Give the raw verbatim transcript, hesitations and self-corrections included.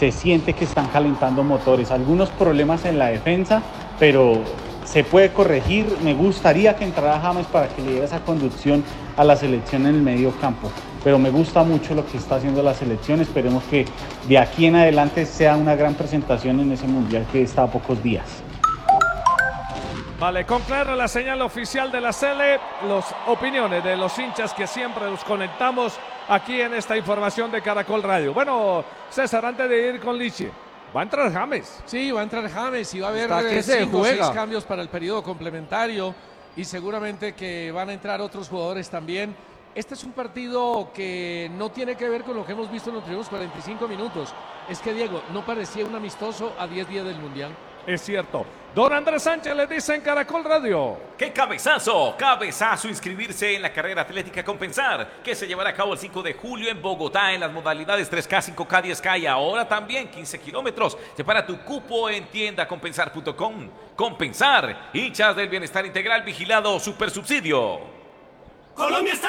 se siente que están calentando motores. Algunos problemas en la defensa, pero se puede corregir. Me gustaría que entrara James para que le diera esa conducción a la selección en el medio campo. Pero me gusta mucho lo que está haciendo la selección. Esperemos que de aquí en adelante sea una gran presentación en ese mundial que está a pocos días. Vale, con clara la señal oficial de la Sele, las opiniones de los hinchas que siempre los conectamos aquí en esta información de Caracol Radio. Bueno, César, antes de ir con Lichi, va a entrar James. Sí, va a entrar James y va a haber que se cinco o seis juega. cambios para el periodo complementario y seguramente que van a entrar otros jugadores también. Este es un partido que no tiene que ver con lo que hemos visto en los primeros cuarenta y cinco minutos. Es que, Diego, no parecía un amistoso a diez días del Mundial. Es cierto. Don Andrés Sánchez le dice en Caracol Radio. ¡Qué cabezazo! Cabezazo inscribirse en la carrera atlética Compensar, que se llevará a cabo el cinco de julio en Bogotá en las modalidades tres K, cinco K, diez K y ahora también quince kilómetros. Separa tu cupo en tienda compensar punto com. Compensar, hinchas del bienestar integral, vigilado Supersubsidio. Colombia está